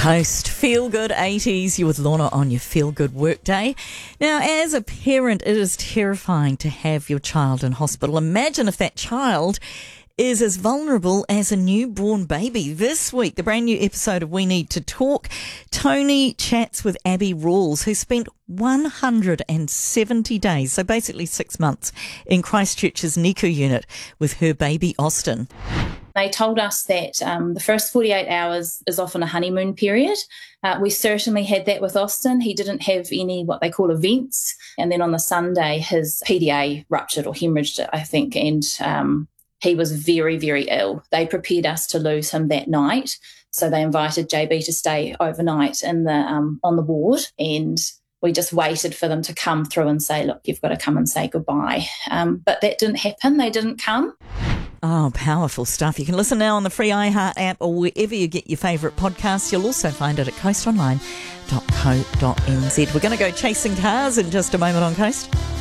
Coast. Feel Good 80s. You're with Lorna on your Feel Good workday. Now, as a parent, it is terrifying to have your child in hospital. Imagine if that child is as vulnerable as a newborn baby. This week, the brand new episode of We Need to Talk, Tony chats with Abby Rawls, who spent 170 days, so basically 6 months, in Christchurch's NICU unit with her baby Austin. They told us that the first 48 hours is often a honeymoon period. We certainly had that with Austin. He didn't have any what they call events. And then on the Sunday, his PDA ruptured or hemorrhaged, I think, and he was very, very ill. They prepared us to lose him that night. So they invited JB to stay overnight in the on the ward, and we just waited for them to come through and say, look, you've got to come and say goodbye. But that didn't happen. They didn't come. Oh, powerful stuff. You can listen now on the free iHeart app or wherever you get your favourite podcasts. You'll also find it at coastonline.co.nz. We're going to go chasing cars in just a moment on Coast.